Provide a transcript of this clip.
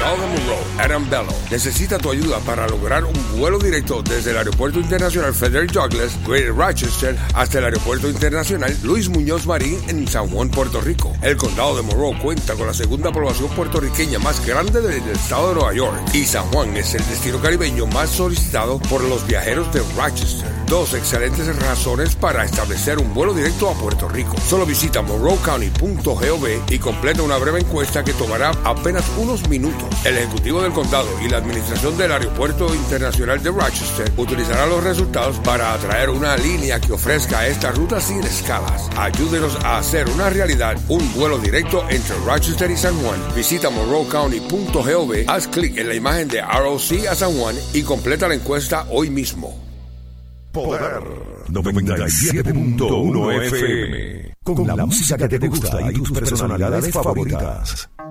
condado de Monroe, Adam Bello, necesita tu ayuda para lograr un vuelo directo desde el Aeropuerto Internacional Frederick Douglass, Greater Rochester, hasta el Aeropuerto Internacional Luis Muñoz Marín en San Juan, Puerto Rico. El condado de Monroe cuenta con la segunda población puertorriqueña más grande del estado de Nueva York y San Juan es el destino caribeño más solicitado por los viajeros de Rochester. Dos excelentes razones para establecer un vuelo directo a Puerto Rico. Solo visita monroecounty.gov y completa una breve encuesta que tomará apenas unos minutos. El ejecutivo del condado y la administración del Aeropuerto Internacional de Rochester utilizarán los resultados para atraer una línea que ofrezca esta ruta sin escalas. Ayúdenos a hacer una realidad un vuelo directo entre Rochester y San Juan. Visita monroecounty.gov, haz clic en la imagen de ROC a San Juan y completa la encuesta hoy mismo. Poder 97.1 FM. Con la música que te gusta y tus personalidades favoritas.